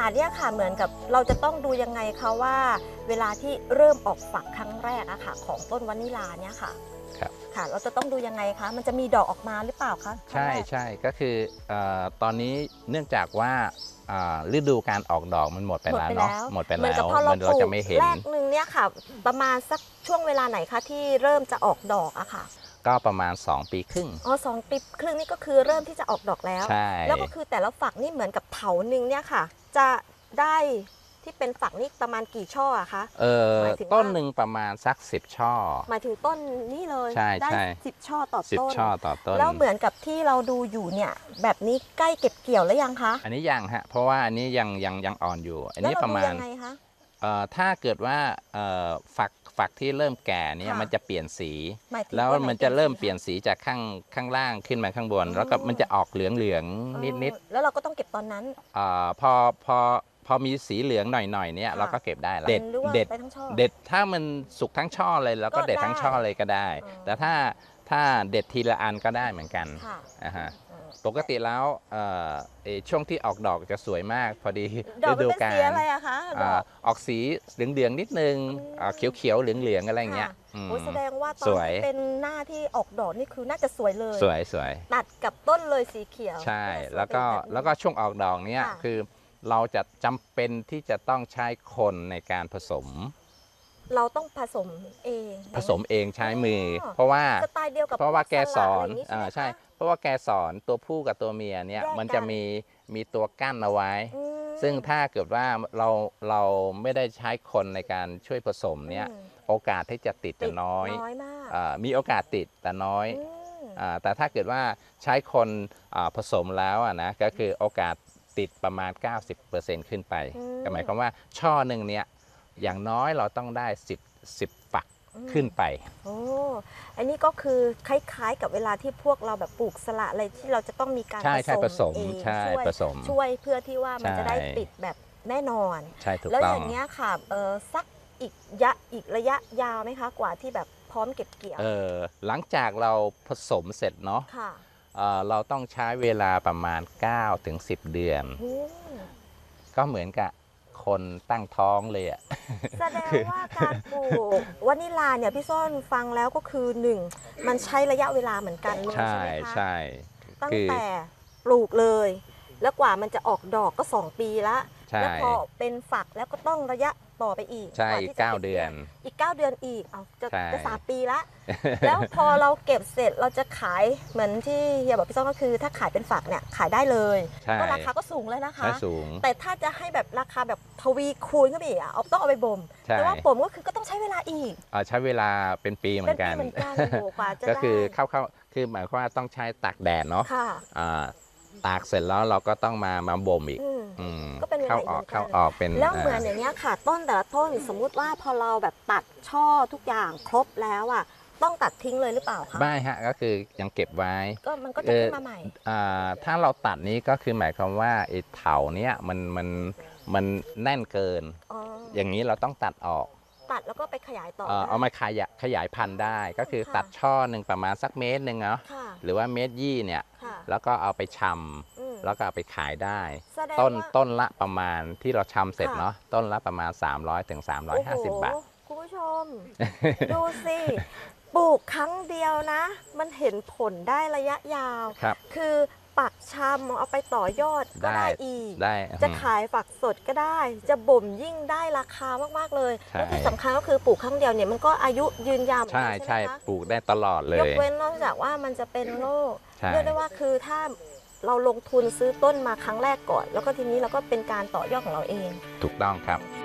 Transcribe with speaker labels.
Speaker 1: าเนี่ยค่ะเหมือนกับเราจะต้องดูยังไงคะว่าเวลาที่เริ่มออกฝักครั้งแรกอะค่ะของต้นวานิลาเนี่ยค่ะค่ะเราจะต้องดูยังไงคะมันจะมีดอกออกมาหรือเปล่าคะ
Speaker 2: ใช่ก็คือตอนนี้เนื่องจากว่าฤดูการออกดอกมันหมดไปแล้วเนาะหมดไปแล้วเราจะไม่เห็น
Speaker 1: แรกหนึ่งเนี่ยค่ะประมาณสักช่วงเวลาไหนคะที่เริ่มจะออกดอกอะค่ะ
Speaker 2: ก็ประมาณ2 ปีครึ่ง
Speaker 1: อ๋อ2 ปีครึ่งนี่ก็คือเริ่มที่จะออกดอกแล้ว
Speaker 2: ใช่
Speaker 1: แล้วก็คือแต่ละฝักนี่เหมือนกับเถาหนึ่งเนี่ยค่ะจะได้ที่เป็นฝักนี่ประมาณกี่ช่ออะคะ
Speaker 2: ต้นหนึ่งประมาณสัก10 ช่อ
Speaker 1: หมายถึงต้นนี่เลยได้10 ช่อต่อต้น
Speaker 2: 10 ช่อต่อต้น
Speaker 1: แล้วเหมือนกับที่เราดูอยู่เนี่ยแบบนี้ใกล้เก็บเกี่ยวแล้วยังคะ
Speaker 2: อันนี้ยังฮะเพราะว่าอันนี้ยังอ่อนอยู่อันนี้ประมาณ
Speaker 1: ยังไงคะ
Speaker 2: ถ้าเกิดว่าฝักที่เริ่มแก่เนี่ยมันจะเปลี่ยนสีแล้วมันจะเริ่มเปลี่ยนสีจากข้างล่างขึ้นมาข้างบนแล้วก็มันจะออกเหลืองนิด
Speaker 1: แล้วเราก็ต้องเก็บตอนนั้น
Speaker 2: พอมีสีเหลืองหน่อยเนี่ยเราก็เก็บได้แล้วเด็ดถ้ามันสุกทั้งช่อเลยเราก็เด็ดทั้งช่อเลยก็ได้แต่ถ้าเด็ดทีละอันก็ได้เหมือนกันปกติแล้วช่วงที่ออกดอกจะสวยมากพอดีฤดูกาลออกสีเหลืองๆนิดนึงเขียวๆเหลืองๆอะไรเงี้ย
Speaker 1: แสดงว่าตอนที่เป็นหน้าที่ออกดอกนี่คือน่าจะสวยเลย
Speaker 2: สวย
Speaker 1: ตัดกับต้นเลยสีเขียว
Speaker 2: ใช่แล้วก็ช่วงออกดอกเนี้ยคือเราจะจำเป็นที่จะต้องใช้คนในการผสม
Speaker 1: เราต้องผสมเ
Speaker 2: องใช้มือเพราะว่า
Speaker 1: สไตล์เดียวกับ
Speaker 2: เพราะว่าแกสอนใช่เพราะว่าแกสอนตัวผู้กับตัวเมียเนี่ยมันจะมีตัวกั้นเอาไว้ซึ่งถ้าเกิดว่าเราไม่ได้ใช้คนในการช่วยผสมเนี่ยโอกาสที่จะติดจะน้อย
Speaker 1: มาก
Speaker 2: มีโอกาสติดแต่น้อยแต่ถ้าเกิดว่าใช้คนผสมแล้วนะก็คือโอกาสติดประมาณ 90% ขึ้นไปก็หมายความว่าช่อหนึ่งเนี่ยอย่างน้อยเราต้องได้10 ฝักขึ้นไป
Speaker 1: โอ้อันนี้ก็คือคล้ายๆกับเวลาที่พวกเราแบบปลูกสละอะไรที่เราจะต้องมีการ
Speaker 2: ผสม
Speaker 1: ช่วยเพื่อที่ว่ามันจะได้ติดแบบแน่นอน
Speaker 2: ใช่ถูกต้อง
Speaker 1: แล้วอย่างเงี้ยค่ะสักอีกระยะยาวไหมคะกว่าที่แบบพร้อมเก็บเกี่ยว
Speaker 2: หลังจากเราผสมเสร็จเนาะเราต้องใช้เวลาประมาณ9 ถึง 10 เดือนก็เหมือนกับคนตั้งท้องเลย
Speaker 1: แสดงว่าการปลูกวานิลาเนี่ยพี่ส้นฟังแล้วก็คือ1มันใช้ระยะเวลาเหมือนกันเลยใช่ไหมคะ
Speaker 2: ใช่
Speaker 1: ตั้งแต่ปลูกเลยแล้วกว่ามันจะออกดอกก็2 ปีละแล้วพอเป็นฝักแล้วก็ต้องระยะต่อไปอีก
Speaker 2: ใช่9 เดือน
Speaker 1: อีก9 เดือนอีกจะ3 ปีละแล้วพอเราเก็บเสร็จเราจะขายเหมือนที่เฮียบอกพี่ส้มก็คือถ้าขายเป็นฝักเนี่ยขายได้เลยก็ราคาก็สูงเลยนะคะแต่ถ้าจะให้แบบราคาแบบทวีคูณขึ้นไปอีกต้องเอาไปบ่มแต่ว่าบ่มก็คือก็ต้องใช้เวลาอีก
Speaker 2: ใช้เวลาเป็นปีเหมือนกันก็คือเข้าคือหมายความว่าต้องใช้ตากแดดเนาะตากเสร็จแล้วเราก็ต้องมาบ่มอีก
Speaker 1: ก็เป็น
Speaker 2: เข้าออกเป็น
Speaker 1: แล้วเหมือนอย่างเงี้ยค่ะต้นแต่ละต้นสมมุติว่าพอเราแบบตัดช่อทุกอย่างครบแล้วต้องตัดทิ้งเลยหรือเปล่าคะ
Speaker 2: ไม่ฮะก็คือยังเก็บไว้
Speaker 1: ก็มันก็จะขึ้นมาใหม่
Speaker 2: ถ้าเราตัดนี้ก็คือหมายความว่าไอ้เถาเนี้ยมันแน่นเกินอย่างนี้เราต้องตัดออก
Speaker 1: ตัดแล้วก็ไปขยายต่อ
Speaker 2: เอามาขยายพันธุ์ได้ก็คือตัดช่อหนึ่งประมาณสักเมตรหนึ่งเนาะหรือว่าเมตร20เนี่ยแล้วก็เอาไปชำแล้วก็เอาไปขายได้ต้นละประมาณที่เราชำเสร็จเนาะต้นละประมาณ300 ถึง 350 บาท
Speaker 1: คุณผู้ชมดูสิปลูกครั้งเดียวนะมันเห็นผลได้ระยะยาวคือปักชำเอาไปต่อยอดก็ได้อีกจะขายฝักสดก็ได้จะบ่มยิ่งได้ราคามากๆเลยและที่สำคัญก็คือปลูกครั้งเดียวเนี่ยมันก็อายุยืนยาว
Speaker 2: ใช่ปลูกได้ตลอดเลย
Speaker 1: ยกเว้นนอกจากว่ามันจะเป็นโรคเรียกได้ว่าคือถ้าเราลงทุนซื้อต้นมาครั้งแรกก่อนแล้วก็ทีนี้เราก็เป็นการต่อยอดของเราเอง
Speaker 2: ถูกต้องครับ